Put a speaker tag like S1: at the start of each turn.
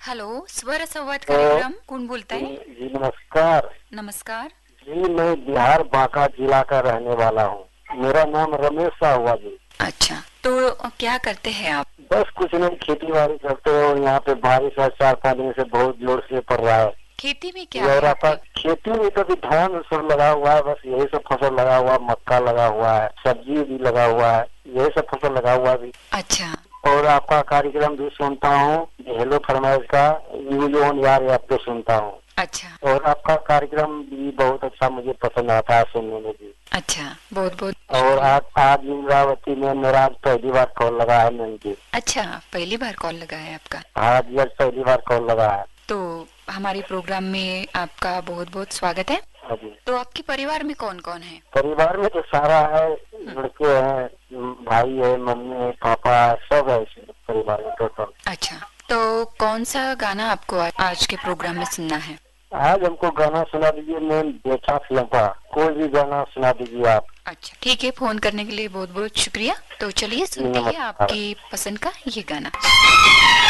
S1: Hello, स्वर संवाद कार्यक्रम कौन बोलता है?
S2: जी नमस्कार।
S1: नमस्कार।
S2: जी मैं बिहार बांका जिला का रहने वाला हूँ। मेरा नाम रमेश शाह हुआ जी।
S1: अच्छा, तो क्या करते हैं आप?
S2: बस कुछ नहीं, खेती बाड़ी करते हो। यहाँ पे बारिश है 4-5 दिन से बहुत जोर से पड़ रहा है।
S1: खेती में क्या
S2: और
S1: है
S2: आपका
S1: आपके?
S2: खेती में तो अभी धान सब लगा हुआ है, बस यही सब फसल लगा हुआ है। मक्का लगा हुआ है, सब्जी भी लगा हुआ है, यही सब फसल लगा हुआ है अभी।
S1: अच्छा।
S2: और आपका कार्यक्रम भी सुनता हूँ, हेलो फरमाइश का न्यूज ऑन यार ऐप पे सुनता हूँ।
S1: अच्छा।
S2: और आपका कार्यक्रम भी बहुत अच्छा मुझे पसंद आता है सुनने में भी।
S1: अच्छा, बहुत बहुत
S2: और
S1: शुक्रिया।
S2: आज इंद्रावती में मेरा आज पहली बार कॉल लगा है मैम जी।
S1: अच्छा, पहली बार कॉल लगा है आपका?
S2: आज पहली बार कॉल लगा है।
S1: तो हमारे प्रोग्राम में आपका बहुत बहुत स्वागत है।
S2: हाँ जी।
S1: तो आपके परिवार में कौन कौन है?
S2: परिवार में तो सारा है, लड़के हैं, भाई है, मम्मी है, पापा है, सब है इस परिवार में टोटल।
S1: अच्छा, तो कौन सा गाना आपको आज के प्रोग्राम में सुनना है?
S2: आज हमको गाना सुना दीजिए मैम, बेटा फिल्म का कोई भी गाना सुना दीजिए आप।
S1: अच्छा, ठीक है, फोन करने के लिए बहुत बहुत शुक्रिया। तो चलिए सुनते हैं
S2: नमस्कार।
S1: आपकी पसंद का ये गाना।